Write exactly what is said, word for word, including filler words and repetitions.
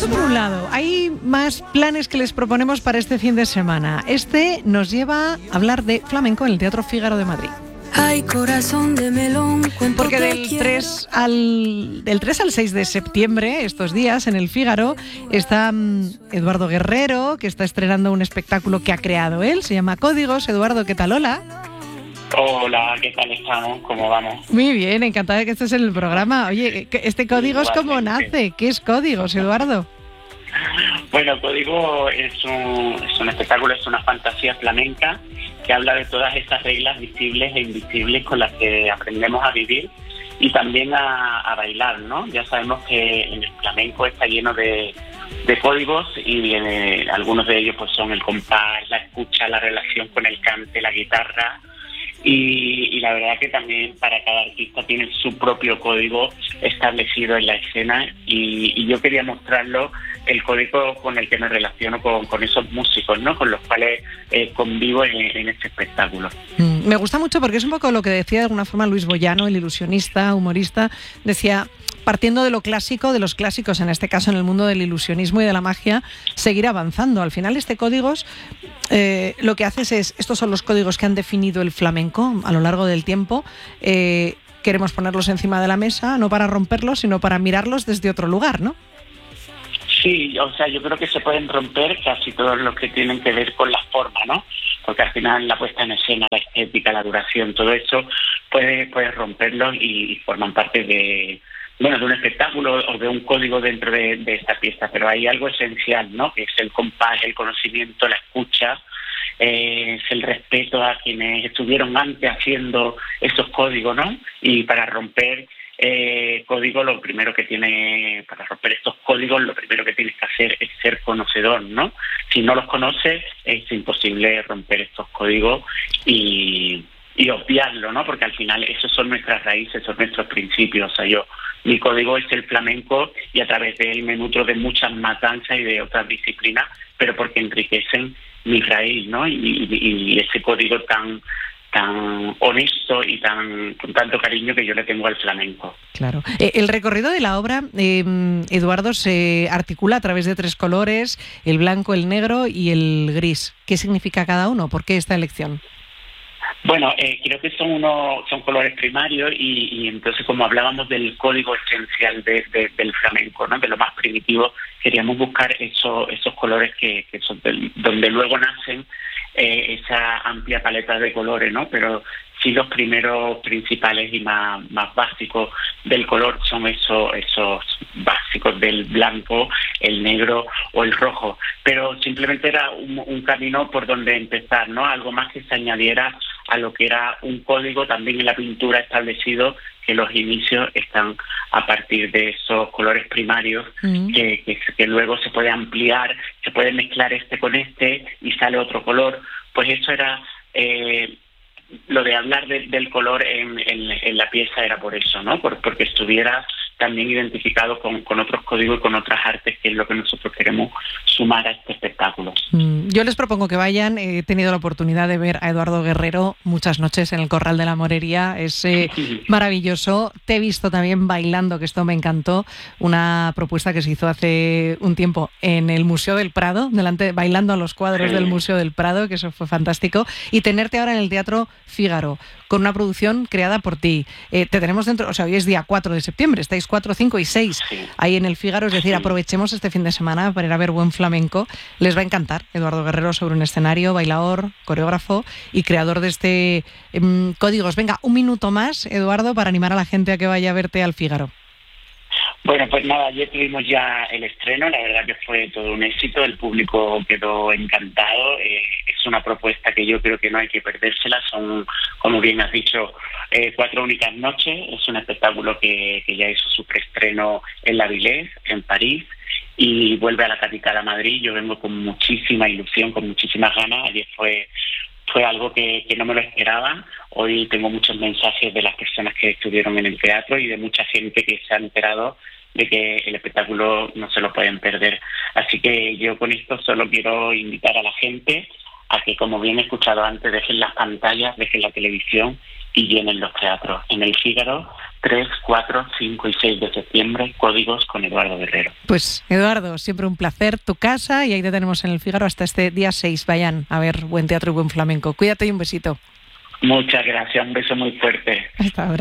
Eso por un lado. Hay más planes que les proponemos para este fin de semana. Este nos lleva a hablar de flamenco en el Teatro Fígaro de Madrid. Ay, corazón de melón, porque del tres al del tres al seis de septiembre, estos días, en el Fígaro, está um, Eduardo Guerrero, que está estrenando un espectáculo que ha creado él, se llama Códigos. Eduardo, ¿qué tal? Hola. Hola, ¿qué tal estamos? ¿Cómo vamos? Muy bien, encantada de que estés en el programa. Oye, ¿este Códigos cómo nace? ¿Qué es Códigos, Eduardo? Bueno, Código es un, es un espectáculo, es una fantasía flamenca que habla de todas esas reglas visibles e invisibles con las que aprendemos a vivir y también a, a bailar, ¿no? Ya sabemos que en el flamenco está lleno de, de códigos y eh, algunos de ellos pues son el compás, la escucha, la relación con el cante, la guitarra. Y, y la verdad que también para cada artista tiene su propio código establecido en la escena y, y yo quería mostrarlo, el código con el que me relaciono con, con esos músicos, ¿no? Con los cuales eh, convivo en, en este espectáculo. Mm, me gusta mucho porque es un poco lo que decía de alguna forma Luis Boyano, el ilusionista, humorista, decía, partiendo de lo clásico, de los clásicos, en este caso en el mundo del ilusionismo y de la magia, seguir avanzando. Al final este Códigos eh, lo que haces es, estos son los códigos que han definido el flamenco a lo largo del tiempo, eh, queremos ponerlos encima de la mesa, no para romperlos, sino para mirarlos desde otro lugar, ¿no? Sí, o sea, yo creo que se pueden romper casi todos los que tienen que ver con la forma, ¿no? Porque al final la puesta en escena, la estética, la duración, todo eso puede, puede romperlos y, y forman parte de, bueno, de un espectáculo o de un código dentro de, de esta pieza. Pero hay algo esencial, ¿no? Que es el compás, el conocimiento, la escucha, eh, es el respeto a quienes estuvieron antes haciendo esos códigos, ¿no? Y para romper Eh, código, lo primero que tiene, para romper estos códigos, lo primero que tienes que hacer es ser conocedor, ¿no? Si no los conoces, es imposible romper estos códigos y, y obviarlo, ¿no? Porque al final esos son nuestras raíces, son nuestros principios. O sea, yo, mi código es el flamenco y a través de él me nutro de muchas matanzas y de otras disciplinas, pero porque enriquecen mi raíz, ¿no? Y, y, y ese código tan tan honesto y tan con tanto cariño que yo le tengo al flamenco. Claro. Eh, el recorrido de la obra, eh, Eduardo, se articula a través de tres colores, el blanco, el negro y el gris. ¿Qué significa cada uno? ¿Por qué esta elección? Bueno, eh, creo que son unos son colores primarios y, y entonces como hablábamos del código esencial de, de, del flamenco, ¿no? De lo más primitivo, queríamos buscar esos esos colores que, que son del, donde luego nacen eh, esa amplia paleta de colores, ¿no? Pero sí los primeros principales y más, más básicos del color son esos, esos básicos del blanco, el negro o el rojo. Pero simplemente era un, un camino por donde empezar, ¿no? Algo más que se añadiera a lo que era un código también en la pintura establecido, que los inicios están a partir de esos colores primarios, mm. que, que, que luego se puede ampliar, se puede mezclar este con este y sale otro color. Pues eso era... Eh, lo de hablar de, del color en, en, en la pieza era por eso, ¿no? Por, porque estuviera también identificado con, con otros códigos y con otras artes, que es lo que nosotros queremos sumar a este espectáculo. Mm, yo les propongo que vayan. He tenido la oportunidad de ver a Eduardo Guerrero muchas noches en el Corral de la Morería. Es eh, maravilloso. Te he visto también bailando, que esto me encantó. Una propuesta que se hizo hace un tiempo en el Museo del Prado, delante, bailando a los cuadros sí. del Museo del Prado, que eso fue fantástico. Y tenerte ahora en el Teatro Fígaro, con una producción creada por ti. Eh, te tenemos dentro, o sea, hoy es día cuatro de septiembre, estáis cuatro, cinco y seis sí. ahí en el Fígaro, es decir, aprovechemos este fin de semana para ir a ver buen flamenco. Les va a encantar. Eduardo Guerrero sobre un escenario, bailador, coreógrafo y creador de este eh, Códigos. Venga, un minuto más, Eduardo, para animar a la gente a que vaya a verte al Fígaro. Bueno, pues nada, ayer tuvimos ya el estreno, la verdad que fue todo un éxito, el público quedó encantado, eh, es una propuesta que yo creo que no hay que perdérsela, son, como bien has dicho, eh, cuatro únicas noches, es un espectáculo que, que ya hizo su preestreno en la Villés, en París, y vuelve a la capital, a Madrid. Yo vengo con muchísima ilusión, con muchísimas ganas, ayer fue... Fue algo que, que no me lo esperaba. Hoy tengo muchos mensajes de las personas que estuvieron en el teatro y de mucha gente que se ha enterado de que el espectáculo no se lo pueden perder. Así que yo con esto solo quiero invitar a la gente a que, como bien he escuchado antes, dejen las pantallas, dejen la televisión y llenen los teatros. En el Fígaro tres, cuatro, cinco y seis de septiembre, códigos con Eduardo Guerrero. Pues Eduardo, siempre un placer, tu casa, y ahí te tenemos en el Fígaro hasta este día seis. Vayan a ver buen teatro y buen flamenco. Cuídate y un besito. Muchas gracias, un beso muy fuerte. Hasta ahora.